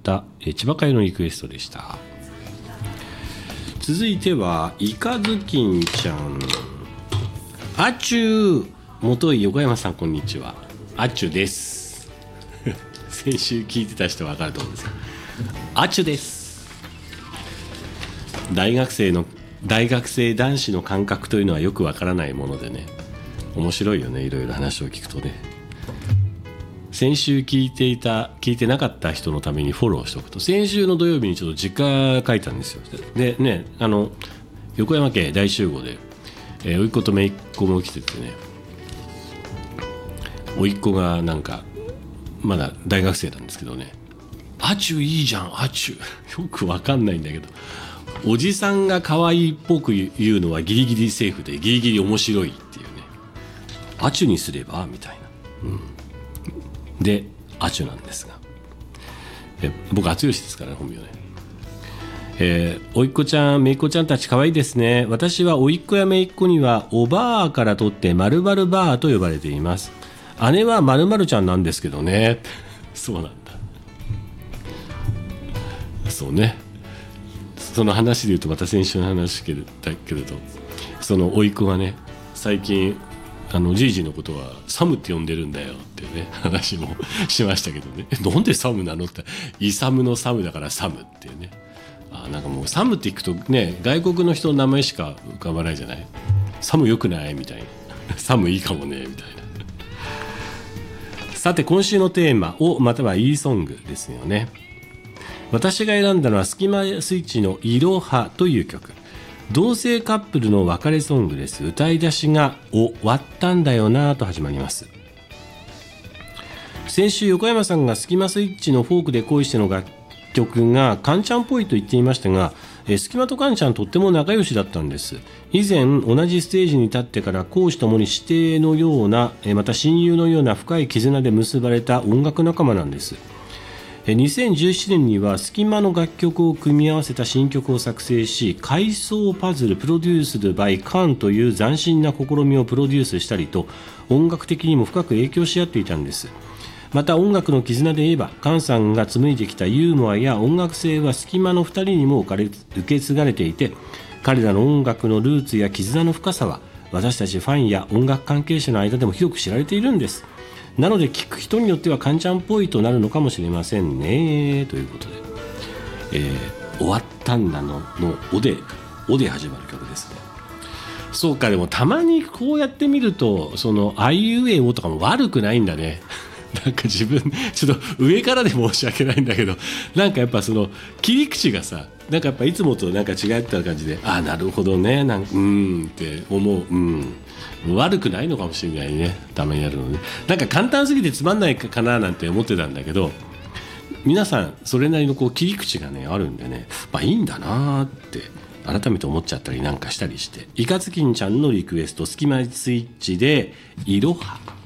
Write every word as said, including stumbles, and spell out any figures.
た千葉会のリクエストでした。続いてはイカズキンちゃん、あちゅう、元井横山さん、こんにちは。あちゅです。先週聞いてた人は分かると思うんですが、あちゅです。大学生の大学生男子の感覚というのはよく分からないものでね、面白いよね、いろいろ話を聞くとね。先週聞いていた聞いてなかった人のためにフォローしておくと、先週の土曜日にちょっと実家書いたんですよ。でね、あの横山家大集合で、えー、甥っ子と姪っ子も来ててね、甥っ子がなんかまだ大学生なんですけどね、あちゅいいじゃん、あちゅよくわかんないんだけど、おじさんが可愛いっぽく言うのはギリギリセーフでギリギリ面白いっていうね、あちゅにすればみたいな、うんで、あちゅなんですが、え僕、あつよしですからね、本名ね。えー、おいっ子ちゃん、めいっ子ちゃんたち可愛いですね。私はおいっ子やめいっ子にはおばあから取ってまるまるばあと呼ばれています。姉はまるまるちゃんなんですけどね。そうなんだ。そうね。その話で言うと、また先週の話だけれど、そのおいっ子がね、最近あのじいじのことはサムって呼んでるんだよっていうね話もしましたけどね。なんでサムなのって、イサムのサムだからサムっていうね。あ、なんかもうサムって聞くとね、外国の人の名前しか浮かばないじゃない。サム良くないみたいな、サムいいかもねみたいな。さて、今週のテーマをまたはいいソングですよね。私が選んだのはスキマスイッチのいろはという曲。同性カップルの別れソングです。歌い出しが終わったんだよなと始まります。先週横山さんがスキマスイッチのフォークで恋しての楽曲がカンちゃんっぽいと言っていましたが、えスキマとカンちゃんとっても仲良しだったんです。以前同じステージに立ってから公私ともに師弟のような、また親友のような深い絆で結ばれた音楽仲間なんです。にせんじゅうななねんにはスキマの楽曲を組み合わせた新曲を作成し、回想パズルプロデュースドバイカンという斬新な試みをプロデュースしたりと、音楽的にも深く影響し合っていたんです。また音楽の絆で言えば、カンさんが紡いできたユーモアや音楽性はスキマのふたりにも受け継がれていて、彼らの音楽のルーツや絆の深さは私たちファンや音楽関係者の間でも広く知られているんです。なので聴く人によってはカンちゃんっぽいとなるのかもしれませんね、ということで、えー、終わったんだののおでおで始まる曲ですね。そうか、でもたまにこうやって見ると、そのあいうえおとかも悪くないんだね。なんか自分ちょっと上からで申し訳ないんだけど、なんかやっぱその切り口がさ、なんかやっぱいつもとなんか違った感じで、ああなるほどね、なんかうーんって思う、うん、悪くないのかもしれないね、たまにやるのね。なんか簡単すぎてつまんないかななんて思ってたんだけど、皆さんそれなりのこう切り口がねあるんでね、まあいいんだなって改めて思っちゃったりなんかしたりして、イカズキンちゃんのリクエスト、スキマスイッチでいろは。